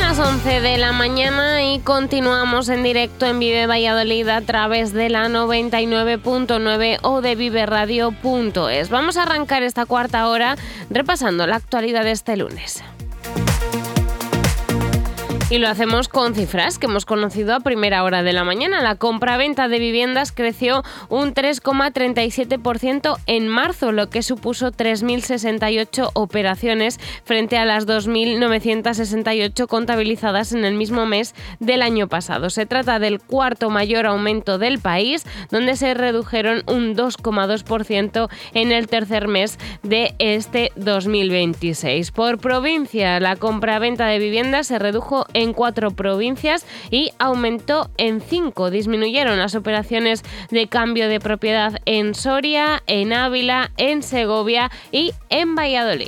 Las 11 de la mañana y continuamos en directo en Vive Valladolid a través de la 99.9 o de viveradio.es. Vamos a arrancar esta cuarta hora repasando la actualidad de este lunes. Y lo hacemos con cifras que hemos conocido a primera hora de la mañana. La compra-venta de viviendas creció un 3,37% en marzo, lo que supuso 3.068 operaciones frente a las 2.968 contabilizadas en el mismo mes del año pasado. Se trata del cuarto mayor aumento del país, donde se redujeron un 2,2% en el tercer mes de este 2026. Por provincia, la compra-venta de viviendas se redujo en 4 provincias y aumentó en 5. Disminuyeron las operaciones de cambio de propiedad en Soria, en Ávila, en Segovia y en Valladolid.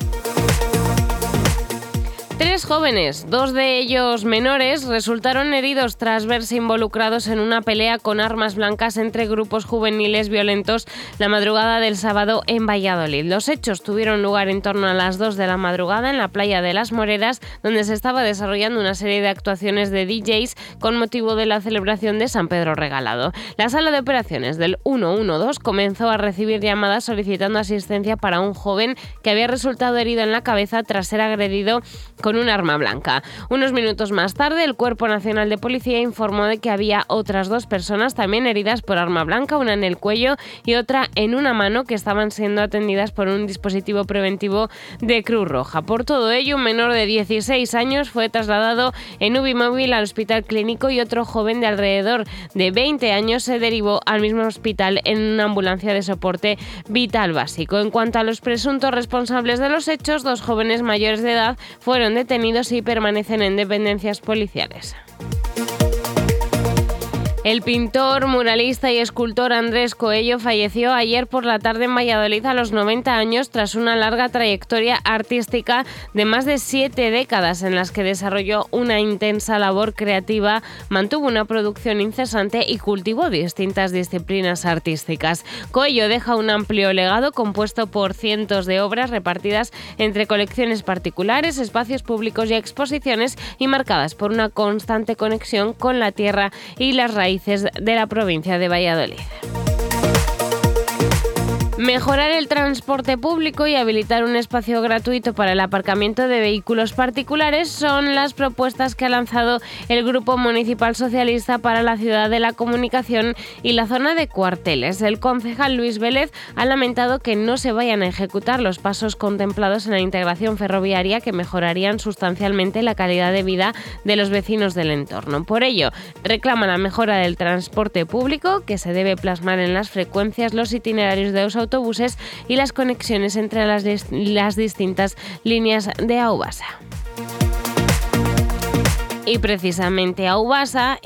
3 jóvenes, 2 de ellos menores, resultaron heridos tras verse involucrados en una pelea con armas blancas entre grupos juveniles violentos la madrugada del sábado en Valladolid. Los hechos tuvieron lugar en torno a las 2 de la madrugada en la playa de Las Moreras, donde se estaba desarrollando una serie de actuaciones de DJs con motivo de la celebración de San Pedro Regalado. La sala de operaciones del 112 comenzó a recibir llamadas solicitando asistencia para un joven que había resultado herido en la cabeza tras ser agredido con un arma blanca. Unos minutos más tarde, el Cuerpo Nacional de Policía informó de que había otras 2 personas también heridas por arma blanca, una en el cuello y otra en una mano, que estaban siendo atendidas por un dispositivo preventivo de Cruz Roja. Por todo ello, un menor de 16 años fue trasladado en UBI móvil al hospital clínico y otro joven de alrededor de 20 años se derivó al mismo hospital en una ambulancia de soporte vital básico. En cuanto a los presuntos responsables de los hechos, 2 jóvenes mayores de edad fueron detenidos y permanecen en dependencias policiales. El pintor, muralista y escultor Andrés Coello falleció ayer por la tarde en Valladolid a los 90 años tras una larga trayectoria artística de más de 7 décadas en las que desarrolló una intensa labor creativa, mantuvo una producción incesante y cultivó distintas disciplinas artísticas. Coello deja un amplio legado compuesto por cientos de obras repartidas entre colecciones particulares, espacios públicos y exposiciones y marcadas por una constante conexión con la tierra y las raíces de la provincia de Valladolid. Mejorar el transporte público y habilitar un espacio gratuito para el aparcamiento de vehículos particulares son las propuestas que ha lanzado el Grupo Municipal Socialista para la Ciudad de la Comunicación y la zona de Cuarteles. El concejal Luis Vélez ha lamentado que no se vayan a ejecutar los pasos contemplados en la integración ferroviaria que mejorarían sustancialmente la calidad de vida de los vecinos del entorno. Por ello, reclama la mejora del transporte público, que se debe plasmar en las frecuencias, los itinerarios de los autobuses y las conexiones entre las distintas líneas de Aubasa. Y precisamente Aubasa